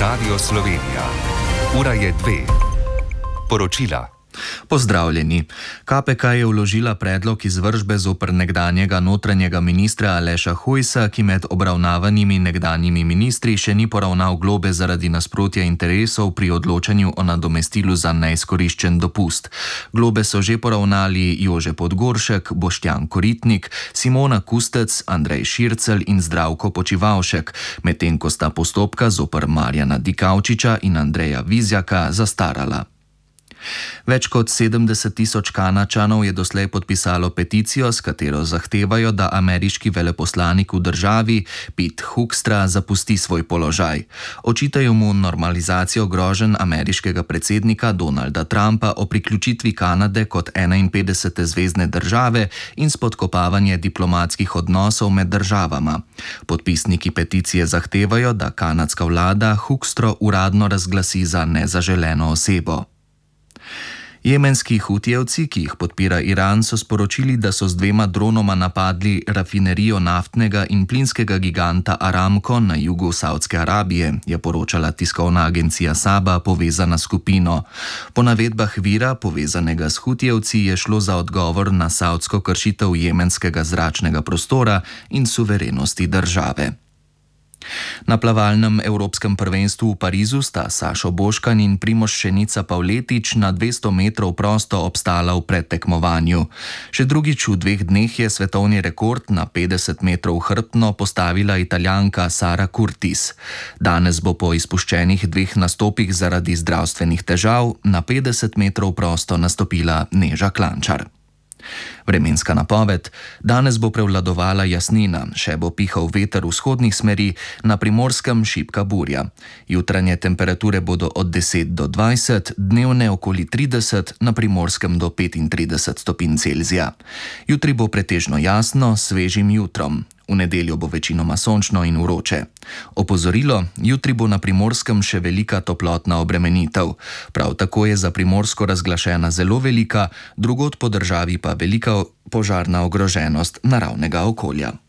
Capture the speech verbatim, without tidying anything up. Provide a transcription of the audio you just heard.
Radio Slovenija. Ura je dve. Poročila. Pozdravljeni. K P K je vložila predlog izvršbe zoper nekdanjega notranjega ministra Aleša Hojsa, ki med obravnavanimi nekdanjimi ministri še ni poravnal globe zaradi nasprotja interesov pri odločanju o nadomestilu za neizkoriščen dopust. Globe so že poravnali Jože Podgoršek, Boštjan Koritnik, Simona Kustec, Andrej Šircelj in Zdravko Počivalšek, medtem ko sta postopka zoper Marjana Dikaučiča in Andreja Vizjaka zastarala. Več kot sedemdeset tisoč Kanadčanov je doslej podpisalo peticijo, s katero zahtevajo, da ameriški veleposlanik v državi Pete Hoekstra zapusti svoj položaj. Očitajo mu normalizacijo groženj ameriškega predsednika Donalda Trumpa o priključitvi Kanade kot enainpetdesete zvezne države in spodkopavanje diplomatskih odnosov med državama. Podpisniki peticije zahtevajo, da kanadska vlada Hoekstro uradno razglasi za nezaželeno osebo. Jemenski hutijevci, ki jih podpira Iran, so sporočili, da so z dvema dronoma napadli rafinerijo naftnega in plinskega giganta Aramco na jugu Savdske Arabije, je poročala tiskovna agencija Saba, povezana s skupino. Po navedbah vira, povezanega s hutijevci, je šlo za odgovor na savdsko kršitev jemenskega zračnega prostora in suverenosti države. Na plavalnem evropskem prvenstvu v Parizu sta Sašo Boškan in Primož Šenica Pavletič na dvesto metrov prosto obstala v predtekmovanju. Še drugič v dveh dneh je svetovni rekord na petdeset metrov hrbtno postavila Italijanka Sara Curtis. Danes bo po izpuščenih dveh nastopih zaradi zdravstvenih težav na petdeset metrov prosto nastopila Neža Klančar. Vremenska napoved: danes bo prevladovala jasnina, še bo pihal veter vzhodnih smeri, na Primorskem šibka burja. Jutranje temperature bodo od deset do dvajset, dnevne okoli trideset, na Primorskem do petintrideset stopinj Celzija. Jutri bo pretežno jasno, s svežim jutrom. V nedeljo bo večinoma sončno in vroče. Opozorilo: jutri bo na Primorskem še velika toplotna obremenitev. Prav tako je za Primorsko razglašena zelo velika, drugod po državi pa velika požarna ogroženost naravnega okolja.